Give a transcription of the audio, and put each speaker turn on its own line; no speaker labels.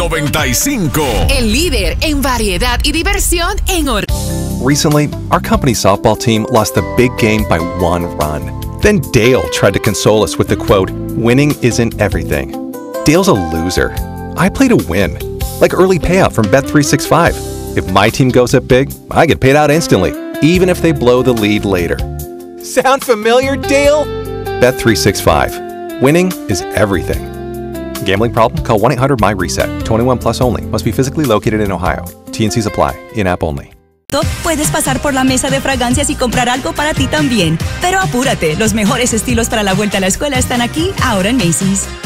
95.
El líder en variedad y diversión en
Recently, our company softball team lost the big game by 1 run. Then Dale tried to console us with the quote, "Winning isn't everything." Dale's a loser. I play to win, like early payout from Bet365. If my team goes up big, I get paid out instantly, even if they blow the lead later. Sound familiar, Dale? Bet365. Winning is everything. Gambling problem? Call 1-800-MY-RESET. 21 plus only. Must be physically located in Ohio. T&Cs apply. In-app only.
Puedes pasar por la mesa de fragancias y comprar algo para ti también. Pero apúrate, los mejores estilos para la vuelta a la escuela están aquí, ahora en Macy's.